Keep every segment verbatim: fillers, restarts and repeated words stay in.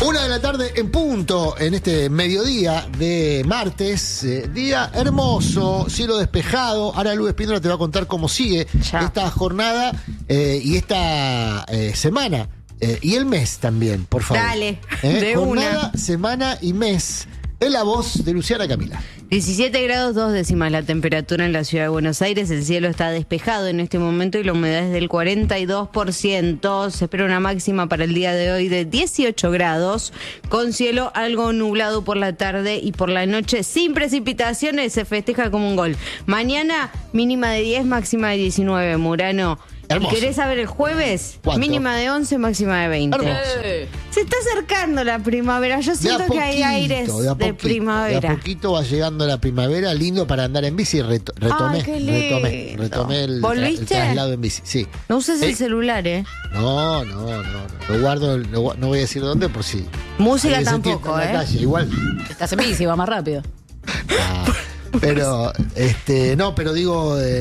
Una de la tarde en punto, en este mediodía de martes, eh, día hermoso, cielo despejado. Ahora Lu Espíndola te va a contar cómo sigue ya esta jornada eh, y esta eh, semana. Eh, y el mes también, por favor. Dale, ¿Eh? de Jornada, una. semana y mes. Es la voz de Luciana Camila. diecisiete grados dos décimas la temperatura en la ciudad de Buenos Aires. El cielo está despejado en este momento y la humedad es del cuarenta y dos por ciento. Se espera una máxima para el día de hoy de dieciocho grados, con cielo algo nublado por la tarde y por la noche sin precipitaciones. Se festeja como un gol. Mañana mínima de diez, máxima de diecinueve, Murano. Hermoso. ¿Y querés saber el jueves? ¿Cuánto? Mínima de once, máxima de veinte. Hermoso. Se está acercando la primavera. Yo siento De a que hay poquito, aires de, a de, poquito, primavera. De a poquito va llegando la primavera, lindo para andar en bici. Reto, retomé, Ay, qué retomé, lindo. retomé el, tra- el ¿Volviste? traslado en bici. Sí. No uses Eh, el celular, ¿eh? No, no, no, no. Lo guardo, lo gua- no voy a decir dónde por si. Música alguien se tampoco, tienta en la ¿eh? calle. Igual. Estás en bici, va más rápido. Ah, pero, este, no, pero digo eh,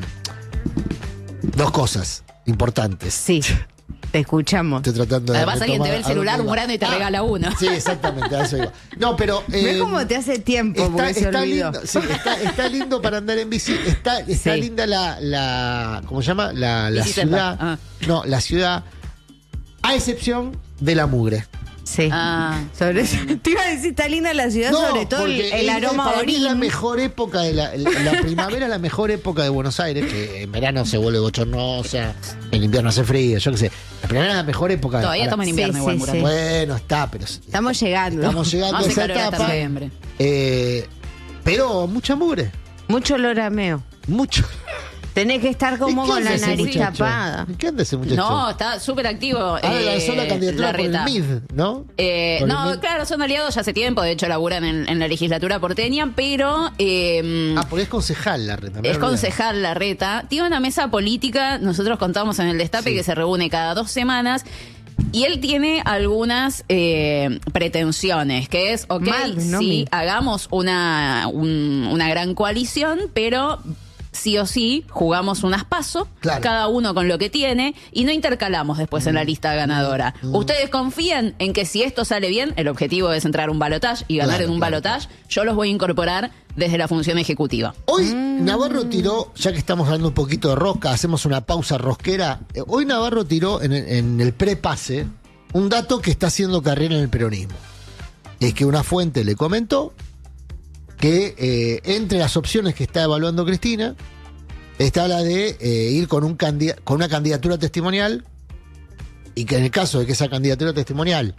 dos cosas importantes. Sí, te escuchamos. Estoy tratando de. Además, alguien te retomar ve el a dónde celular iba. murando y te Ah, regala uno. Sí, exactamente, a eso iba. No, pero. Ve eh, cómo te hace tiempo porque se está olvidó. lindo, sí, está, está lindo para andar en bici. Está, está Sí. linda la, la. ¿Cómo se llama? La, la Bicicleta. ciudad. Ah. No, la ciudad. A excepción de la mugre. Sí. Ah. Sobre eso. Te iba a decir, está linda la ciudad, No, sobre todo el, porque el es- aroma para a mí es la orín. mejor época de la, la, la primavera es la mejor época de Buenos Aires, que en verano se vuelve bochornosa, en invierno hace frío, yo qué sé. La primavera es la mejor época. Todavía para- estamos en invierno Sí, igual, sí, Murano. sí. Bueno, está, pero Estamos llegando. estamos llegando a Hace esa calor hasta etapa. noviembre. Eh, pero mucha mugre, Mucho olor a meo. mucho. Tenés que estar como ¿Y qué con la anda ese nariz muchacho? tapada. ¿Y ¿Qué anda ese muchacho? No, está súper activo. Ahora eh, lanzó la candidatura por el Larreta. M I D, ¿no? Eh, Por el no, M I D. claro, son aliados ya hace tiempo, de hecho laburan en, en la legislatura porteña, pero eh, Ah, porque es concejal la reta. me es olvidé. concejal Larreta. Tiene una mesa política, nosotros contamos en el Destape Sí. que se reúne cada dos semanas. Y él tiene algunas eh, pretensiones, que es, ok, Mal, no sí, mi- hagamos una, un- una gran coalición, pero sí o sí jugamos unas pasos, Claro. cada uno con lo que tiene, y no intercalamos después en la lista ganadora. ¿Ustedes confían en que si esto sale bien, el objetivo es entrar a un balotaje y ganar Claro, en un claro, balotaje, yo los voy a incorporar desde la función ejecutiva? Hoy Navarro tiró, ya que estamos hablando un poquito de rosca, hacemos una pausa rosquera. eh, Hoy Navarro tiró en, el- en el prepase un dato que está haciendo carrera en el peronismo. Es que una fuente le comentó que eh, entre las opciones que está evaluando Cristina está la de eh, ir con, un candida- con una candidatura testimonial, y que en el caso de que esa candidatura testimonial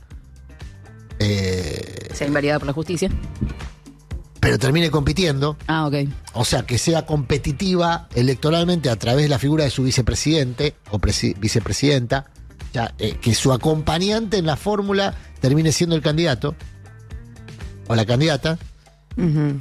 eh, ¿Sea invalidada por la justicia? pero termine compitiendo, Ah, ok. o sea, que sea competitiva electoralmente a través de la figura de su vicepresidente o presi- vicepresidenta, o sea, eh, que su acompañante en la fórmula termine siendo el candidato o la candidata. Ujú.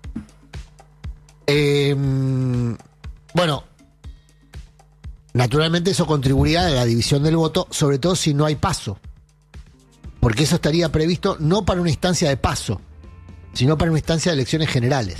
Eh, bueno, naturalmente eso contribuiría a la división del voto, sobre todo si no hay paso, porque eso estaría previsto no para una instancia de paso, sino para una instancia de elecciones generales.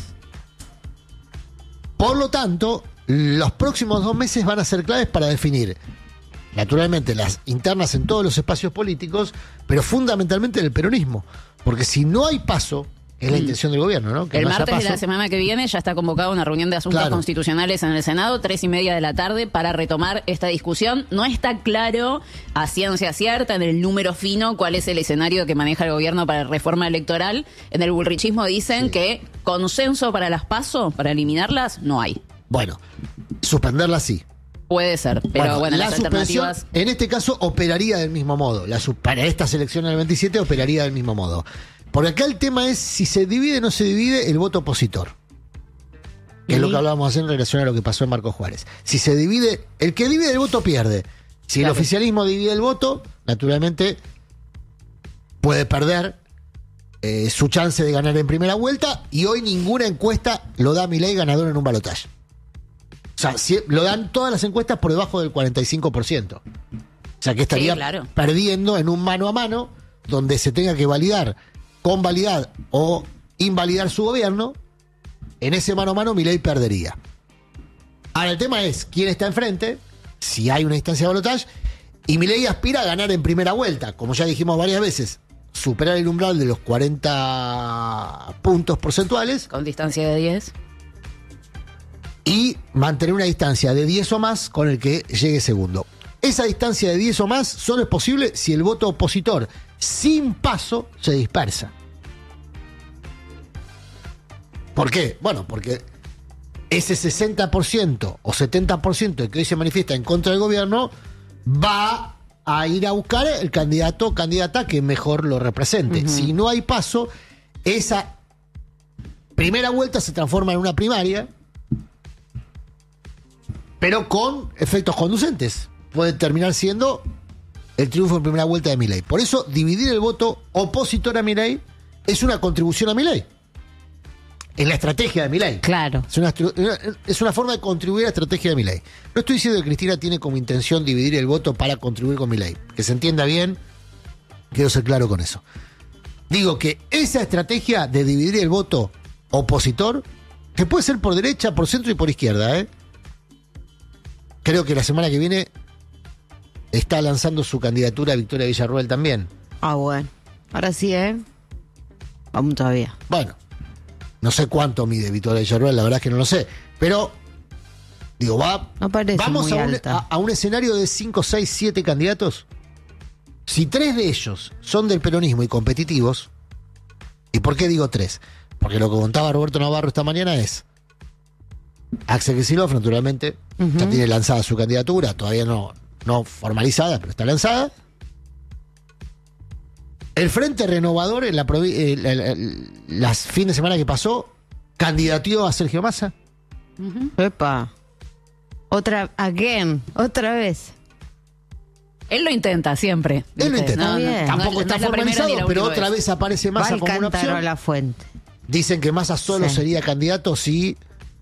Por lo tanto, los próximos dos meses van a ser claves para definir, naturalmente, las internas en todos los espacios políticos, pero fundamentalmente en el peronismo. Porque si no hay paso, que es la intención del gobierno, ¿no? Que El no haya martes de paso. la semana que viene ya está convocada una reunión de asuntos Claro. constitucionales en el Senado, tres y media de la tarde, para retomar esta discusión. No está claro a ciencia cierta, en el número fino, cuál es el escenario que maneja el gobierno para la reforma electoral. En el bullrichismo dicen Sí. que consenso para las PASO, para eliminarlas, no hay. Bueno, suspenderla sí. Puede ser, pero bueno, la las suspensión, alternativas... en este caso, operaría del mismo modo. La, su- para estas elecciones del veintisiete operaría del mismo modo. Por acá el tema es si se divide o no se divide el voto opositor. Que es lo que hablábamos ayer en relación a lo que pasó en Marcos Juárez. Si se divide, el que divide el voto pierde. Si Claro. el oficialismo divide el voto, naturalmente puede perder eh, su chance de ganar en primera vuelta, y hoy ninguna encuesta lo da a Milei ganador en un balotaje. O sea, si- lo dan todas las encuestas por debajo del cuarenta y cinco por ciento. O sea, que estaría Sí, claro. perdiendo en un mano a mano donde se tenga que validar, convalidar o invalidar su gobierno. En ese mano a mano Milei perdería. Ahora el tema es quién está enfrente, si hay una instancia de balotaje, y Milei aspira a ganar en primera vuelta, como ya dijimos varias veces. superar el umbral de los cuarenta puntos porcentuales Con distancia de diez. y mantener una distancia de diez o más con el que llegue segundo. Esa distancia de diez o más solo es posible si el voto opositor sin paso se dispersa. ¿Por qué? Bueno, porque ese sesenta por ciento o setenta por ciento que hoy se manifiesta en contra del gobierno va a ir a buscar el candidato o candidata que mejor lo represente. Uh-huh. Si no hay paso, esa primera vuelta se transforma en una primaria, pero con efectos conducentes. Puede terminar siendo el triunfo en primera vuelta de Milei. Por eso, dividir el voto opositor a Milei es una contribución a Milei. Es la estrategia de Milei. Claro. Es una, es una forma de contribuir a la estrategia de Milei. No estoy diciendo que Cristina tiene como intención dividir el voto para contribuir con Milei. Que se entienda bien, quiero ser claro con eso. Digo que esa estrategia de dividir el voto opositor, que puede ser por derecha, por centro y por izquierda, ¿eh? Creo que la semana que viene está lanzando su candidatura a Victoria Villarroel también. Ah, bueno. Ahora sí, ¿eh? Vamos todavía. Bueno. No sé cuánto mide Victoria Villarroel, la verdad es que no lo sé. Pero, digo, va, no parece vamos muy a, un, alta. a, a un escenario de cinco, seis, siete candidatos. Si tres de ellos son del peronismo y competitivos, ¿y por qué digo tres? Porque lo que contaba Roberto Navarro esta mañana es Axel Kicillof, naturalmente, uh-huh. ya tiene lanzada su candidatura, todavía no, no formalizada, pero está lanzada. El Frente Renovador, en la, eh, la, la, las fin de semana que pasó, candidateó a Sergio Massa. Uh-huh. Epa. Otra, again, otra vez. Él lo intenta siempre. Él lo intenta. No, no, Tampoco no, está no formalizado, pero otra vez. vez aparece Massa como una opción. a la fuente. Dicen que Massa solo sí. sería candidato si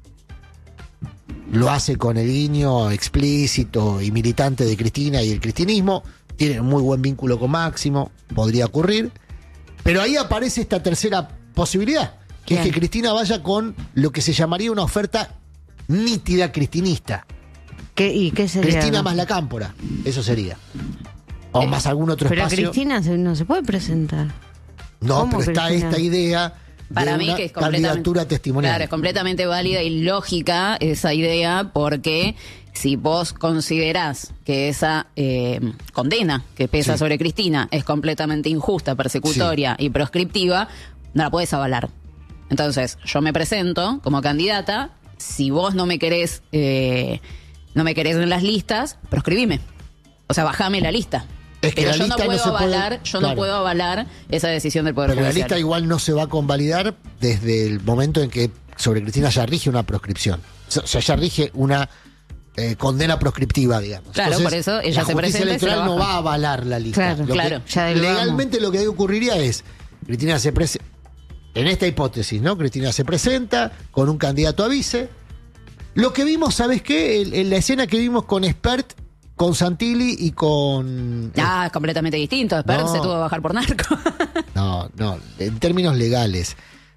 lo hace con el guiño explícito y militante de Cristina y el cristinismo. Tiene un muy buen vínculo con Máximo, podría ocurrir. Pero ahí aparece esta tercera posibilidad, que Bien. es que Cristina vaya con lo que se llamaría una oferta nítida cristinista. ¿Qué, ¿Y qué sería? Cristina más la Cámpora, eso sería. O eh, más algún otro pero espacio. Pero Cristina no se puede presentar. No, pero está Cristina? esta idea Para de mí una que es candidatura testimonial. Claro, es completamente válida y lógica esa idea, porque si vos considerás que esa eh, condena que pesa Sí. sobre Cristina es completamente injusta, persecutoria Sí. y proscriptiva, no la podés avalar. Entonces, yo me presento como candidata. Si vos no me querés, eh, no me querés en las listas, proscribime. O sea, bajame la lista. Es que Pero la yo lista no puedo no se puede- avalar, yo claro. no puedo avalar esa decisión del Poder Pero la Judicial. lista igual no se va a convalidar desde el momento en que sobre Cristina ya rige una proscripción. O sea, ya rige una eh, condena proscriptiva, digamos. Claro, Entonces, por eso ella la se justicia presenta y se electoral la no baja. va a avalar la lista. Claro, Lo que- claro, ya del legalmente vamos. lo que ocurriría es, Cristina se presenta, en esta hipótesis, ¿no? Cristina se presenta con un candidato a vice. Lo que vimos, ¿sabes qué? En, en la escena que vimos con Espert, con Santilli y con... Ah, es completamente distinto. Espert No. se tuvo que bajar por narco. No, no, en términos legales.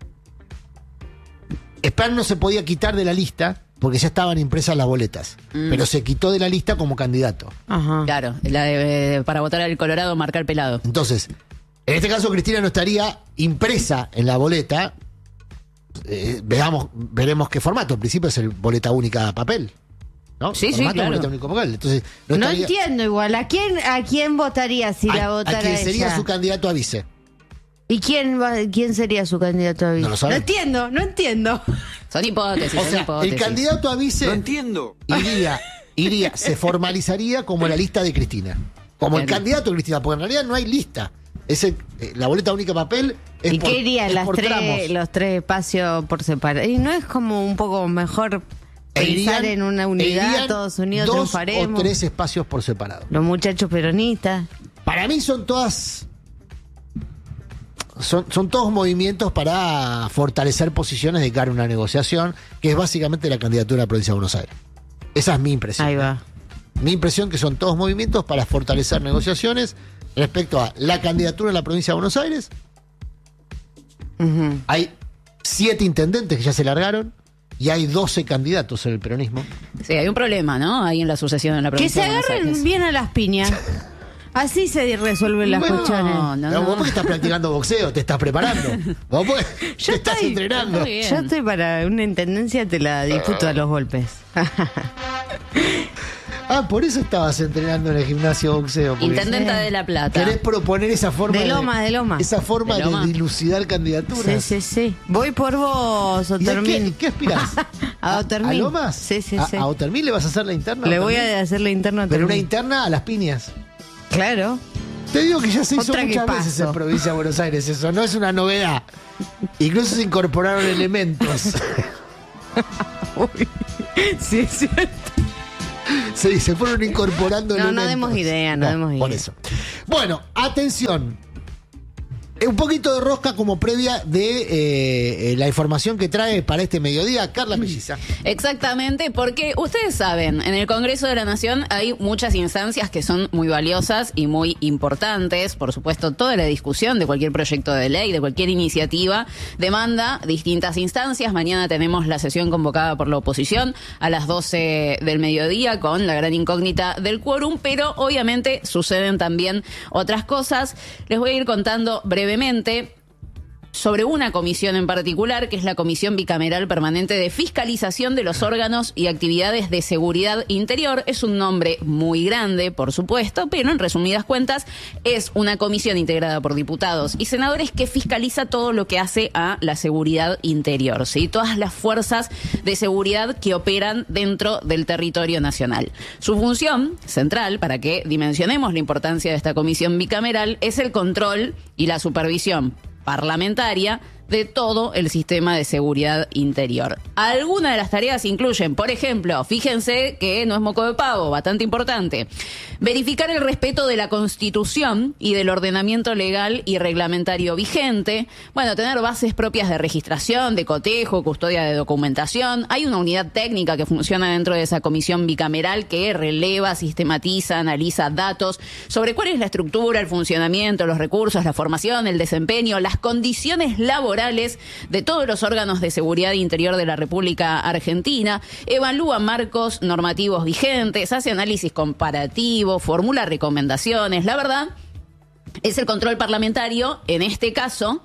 Espert no se podía quitar de la lista porque ya estaban impresas las boletas, Mm. pero se quitó de la lista como candidato. Ajá. Claro, la de- para votar al Colorado, marcar pelado. Entonces, en este caso Cristina no estaría impresa en la boleta. Eh, veamos, veremos qué formato. Al principio es el boleta única a papel, ¿no? Sí, sí, Formato claro. boleta única a papel. Entonces, no, No estaría- entiendo igual. ¿A quién, a quién votaría si la a, votara a quien sería ella? su candidato a vice. ¿Y quién, va, quién sería su candidato a vice? No lo sabe. entiendo, no entiendo. Son hipótesis, O son sea, hipótesis. el candidato a vice No entiendo. iría, iría, se formalizaría como la lista de Cristina. Como el Bien. candidato de Cristina, porque en realidad no hay lista. Es el- eh, la boleta única a papel es ¿Y por, qué irían es las por tramos. tres, los tres espacios por separado? ¿Y no es como un poco mejor E pensar irían- en una e unidad, irían todos unidos dos triunfaremos? o tres espacios por separado. Los muchachos peronistas. Para mí son todas... Son, son todos movimientos para fortalecer posiciones de cara a una negociación, que es básicamente la candidatura de la provincia de Buenos Aires. Esa es mi impresión. Ahí va. Mi impresión que son todos movimientos para fortalecer negociaciones respecto a la candidatura de la provincia de Buenos Aires. Ujú. Hay siete intendentes que ya se largaron y hay doce candidatos en el peronismo. Sí, hay un problema, ¿no? Ahí en la sucesión en la Que provincia se de Buenos agarren Aires. bien a las piñas. Así se resuelven las Bueno, cuestiones. no, no, Pero vos no. porque estás practicando boxeo, te estás preparando. Vos porque Yo te estás estoy- entrenando. Muy bien. Yo estoy para una intendencia, te la disputo a los golpes. Ah, por eso estabas entrenando en el gimnasio boxeo. porque Intendenta de La Plata. Querés proponer esa forma De Loma, de Loma. Esa forma ¿De de, Loma? dilucidar candidaturas. Sí, sí, sí. Voy por vos, ¿Y a qué, Otermin. qué aspirás? A Otermin. ¿A Lomas? Sí, sí, ¿A, sí. ¿A Otermin le vas a hacer la interna? Le a voy Otermin? a hacer la interna a Pero una Otermin. interna a las piñas. Claro. Te digo que ya se hizo Otra que muchas veces paso. en provincia de Buenos Aires eso, no es una novedad. Incluso se incorporaron elementos. Uy. Sí, es cierto. Sí, se fueron incorporando No, no elementos. demos idea, no demos Por idea. eso. Bueno, atención. Eh, Un poquito de rosca como previa de eh, eh, la información que trae para este mediodía Carla Melliza. Exactamente, porque ustedes saben, en el Congreso de la Nación hay muchas instancias que son muy valiosas y muy importantes. Por supuesto, toda la discusión de cualquier proyecto de ley, de cualquier iniciativa, demanda distintas instancias. Mañana tenemos la sesión convocada por la oposición a las doce del mediodía con la gran incógnita del quórum, pero obviamente suceden también otras cosas. Les voy a ir contando brevemente sobre una comisión en particular, que es la Comisión Bicameral Permanente de Fiscalización de los Órganos y Actividades de Seguridad Interior. Es un nombre muy grande, por supuesto, pero en resumidas cuentas es una comisión integrada por diputados y senadores que fiscaliza todo lo que hace a la seguridad interior, ¿sí? Todas las fuerzas de seguridad que operan dentro del territorio nacional. Su función central, para que dimensionemos la importancia de esta comisión bicameral, es el control y la supervisión parlamentaria de todo el sistema de seguridad interior. Algunas de las tareas incluyen, por ejemplo, fíjense que no es moco de pavo, bastante importante, verificar el respeto de la Constitución y del ordenamiento legal y reglamentario vigente, bueno, tener bases propias de registración, de cotejo, custodia de documentación. Hay una unidad técnica que funciona dentro de esa comisión bicameral que releva, sistematiza, analiza datos sobre cuál es la estructura, el funcionamiento, los recursos, la formación, el desempeño, las condiciones laborales de todos los órganos de seguridad interior de la República Argentina, evalúa marcos normativos vigentes, hace análisis comparativo, formula recomendaciones. La verdad, es el control parlamentario, en este caso,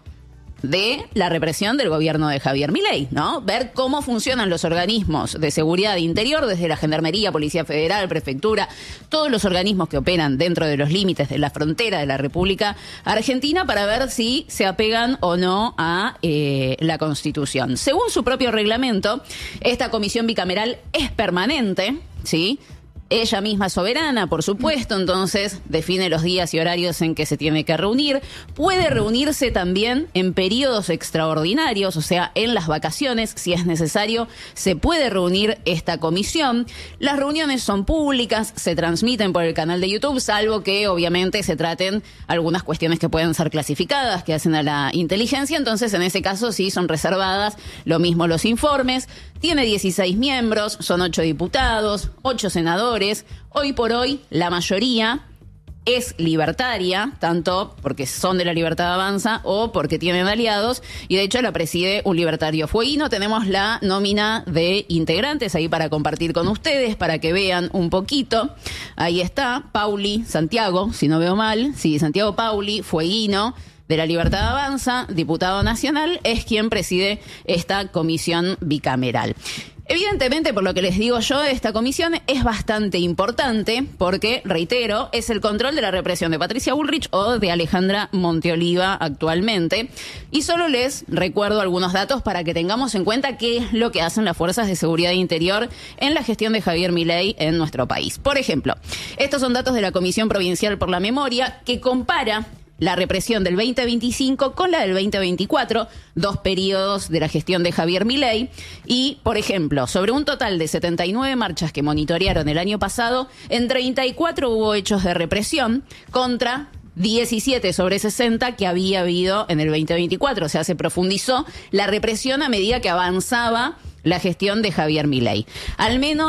de la represión del gobierno de Javier Milei, ¿no? Ver cómo funcionan los organismos de seguridad interior, desde la Gendarmería, Policía Federal, Prefectura, todos los organismos que operan dentro de los límites de la frontera de la República Argentina, para ver si se apegan o no a eh, la Constitución. Según su propio reglamento, esta comisión bicameral es permanente, ¿sí? Ella misma es soberana, por supuesto, entonces define los días y horarios en que se tiene que reunir. Puede reunirse también en periodos extraordinarios, o sea, en las vacaciones, si es necesario, se puede reunir esta comisión. Las reuniones son públicas, se transmiten por el canal de YouTube, salvo que obviamente se traten algunas cuestiones que pueden ser clasificadas, que hacen a la inteligencia, entonces en ese caso sí son reservadas. Lo mismo los informes. Tiene dieciséis miembros, son ocho diputados, ocho senadores. Hoy por hoy, la mayoría es libertaria, tanto porque son de la Libertad Avanza o porque tienen aliados, y de hecho la preside un libertario fueguino. Tenemos la nómina de integrantes ahí para compartir con ustedes, para que vean un poquito. Ahí está, Pauli Santiago, si no veo mal, sí, Santiago Pauli, fueguino, de la Libertad Avanza, diputado nacional, es quien preside esta comisión bicameral. Evidentemente, por lo que les digo yo, esta comisión es bastante importante porque, reitero, es el control de la represión de Patricia Bullrich o de Alejandra Monteoliva actualmente. Y solo les recuerdo algunos datos para que tengamos en cuenta qué es lo que hacen las fuerzas de seguridad interior en la gestión de Javier Milei en nuestro país. Por ejemplo, estos son datos de la Comisión Provincial por la Memoria, que compara la represión del veinte veinticinco con la del veinte veinticuatro, dos periodos de la gestión de Javier Milei. Y, por ejemplo, sobre un total de setenta y nueve marchas que monitorearon el año pasado, en treinta y cuatro hubo hechos de represión contra diecisiete sobre sesenta que había habido en el veinte veinticuatro. O sea, se profundizó la represión a medida que avanzaba la gestión de Javier Milei. Al menos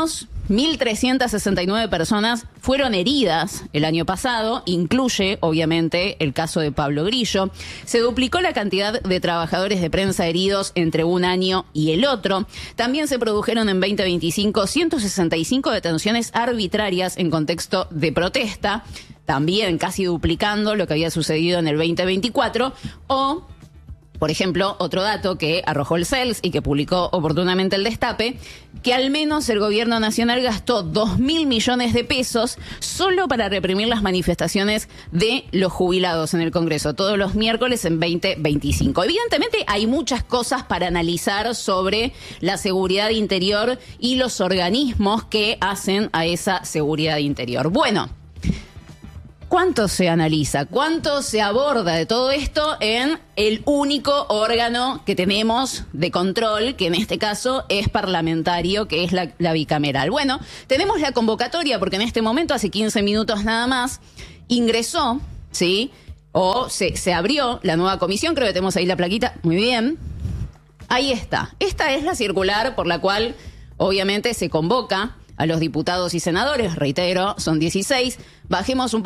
mil trescientas sesenta y nueve personas fueron heridas el año pasado, incluye obviamente el caso de Pablo Grillo. Se duplicó la cantidad de trabajadores de prensa heridos entre un año y el otro. También se produjeron en veinte veinticinco ciento sesenta y cinco detenciones arbitrarias en contexto de protesta, también casi duplicando lo que había sucedido en el veinte veinticuatro, o... Por ejemplo, otro dato que arrojó el C E L S y que publicó oportunamente el Destape, que al menos el gobierno nacional gastó dos mil millones de pesos solo para reprimir las manifestaciones de los jubilados en el Congreso, todos los miércoles en veinte veinticinco. Evidentemente hay muchas cosas para analizar sobre la seguridad interior y los organismos que hacen a esa seguridad interior. Bueno, ¿cuánto se analiza? ¿Cuánto se aborda de todo esto en el único órgano que tenemos de control, que en este caso es parlamentario, que es la, la bicameral? Bueno, tenemos la convocatoria porque en este momento, hace quince minutos nada más, ingresó, ¿sí? O se, se abrió la nueva comisión, creo que tenemos ahí la plaquita, muy bien. Ahí está. Esta es la circular por la cual obviamente se convoca a los diputados y senadores, reitero, son dieciséis. Bajemos un poco